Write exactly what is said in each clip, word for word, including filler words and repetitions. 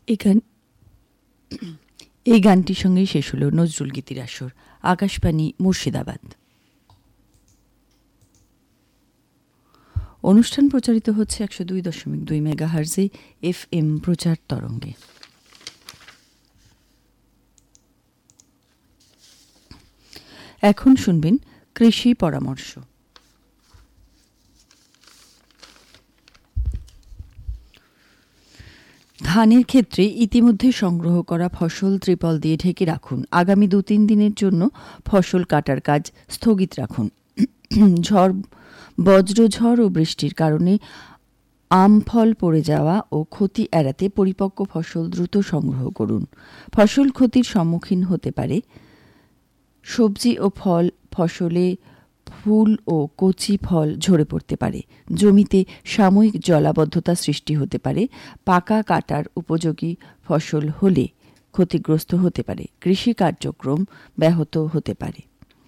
এই গান এই গানটির সঙ্গেই শেষ হলো নজরুল গীতির আসর। আকাশবাণী মুর্শিদাবাদ। অনুষ্ঠান প্রচারিত হচ্ছে একশো দুই দশমিক দুই মেগাহার্জে এফ এম প্রচার তরঙ্গে। এখন শুনবেন কৃষি পরামর্শ। ধানের ক্ষেত্রে ইতিমধ্যে সংগ্রহ করা ফসল ত্রিপল দিয়ে ঢেকে রাখুন। আগামী দু তিন দিনের জন্য ফসল কাটার কাজ স্থগিত রাখুন। ঝড় বজ্রঝড় ও বৃষ্টির কারণে আম ফল পড়ে যাওয়া ও ক্ষতি এড়াতে পরিপক্ক ফসল দ্রুত সংগ্রহ করুন। ফসল ক্ষতির সম্মুখীন হতে পারে সবজি ও ফল ফসলে ফুল ও কচি ফল ঝরে পড়তে পারে। জমিতে সাময়িক জলাবদ্ধতা সৃষ্টি হতে পারে। পাকা কাটার উপযোগী ফসল হলে ক্ষতিগ্রস্ত হতে পারে। কৃষি কার্যক্রম ব্যাহত হতে পারে।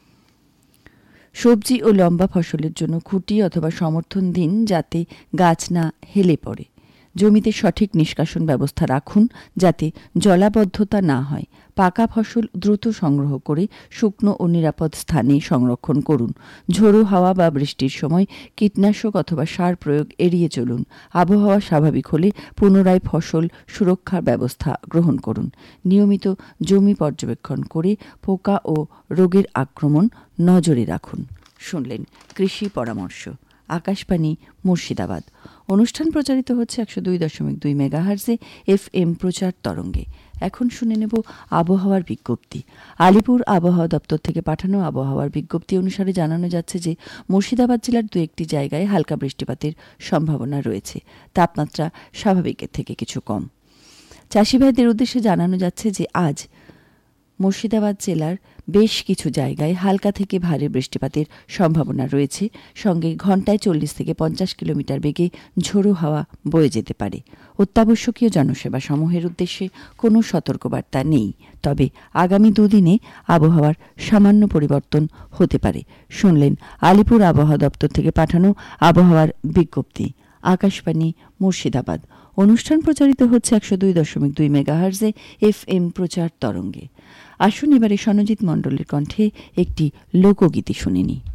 সবজি ও লম্বা ফসলের জন্য খুঁটি অথবা সমর্থন দিন যাতে গাছ না হেলে পড়ে। জমিতে সঠিক নিষ্কাশন ব্যবস্থা রাখুন যাতে জলাবদ্ধতা না হয়। পাকা ফসল দ্রুত সংগ্রহ করে শুকনো ও নিরাপদ স্থানে সংরক্ষণ করুন। ঝোড়ো হাওয়া বা বৃষ্টির সময় কীটনাশক অথবা সার প্রয়োগ এড়িয়ে চলুন। আবহাওয়া স্বাভাবিক হলে পুনরায় ফসল সুরক্ষার ব্যবস্থা গ্রহণ করুন। নিয়মিত জমি পর্যবেক্ষণ করে পোকা ও রোগের আক্রমণ নজরে রাখুন। শুনলেন কৃষি পরামর্শ। আকাশবাণী মুর্শিদাবাদ। অনুষ্ঠান প্রচারিত হচ্ছে একশো দুই দশমিক দুই মেগাহার্জে এফ এম প্রচার তরঙ্গে। এখন শুনে নেব আবহাওয়ার বিজ্ঞপ্তি। আলিপুর আবহাওয়া দপ্তর থেকে পাঠানো আবহাওয়ার বিজ্ঞপ্তি অনুসারে জানানো যাচ্ছে যে মুর্শিদাবাদ জেলার দু একটি জায়গায় হালকা বৃষ্টিপাতের সম্ভাবনা রয়েছে। তাপমাত্রা স্বাভাবিকের থেকে কিছু কম। চাষি ভাইদের উদ্দেশ্যে জানানো যাচ্ছে যে আজ মুর্শিদাবাদ জেলার বেশ কিছু জায়গায় হালকা থেকে ভারী বৃষ্টিপাতের সম্ভাবনা রয়েছে। সঙ্গে ঘন্টায় চল্লিশ থেকে পঞ্চাশ কিলোমিটার বেগে ঝোড়ো হাওয়া বয়ে যেতে পারে। অত্যাবশ্যকীয় জনসেবা সমূহের উদ্দেশ্যে কোনো সতর্কবার্তা নেই। তবে আগামী দুদিনে আবহাওয়ার সামান্য পরিবর্তন হতে পারে। শুনলেন আলিপুর আবহাওয়া দপ্তর থেকে পাঠানো আবহাওয়ার বিজ্ঞপ্তি। আকাশবাণী মুর্শিদাবাদ। অনুষ্ঠান প্রচারিত হচ্ছে একশো দুই দশমিক দুই মেগাহার্জে এফ এম প্রচার তরঙ্গে। আসুন এবারে সনজিৎ মণ্ডলের কণ্ঠে একটি লোকগীতি শুনে নিই।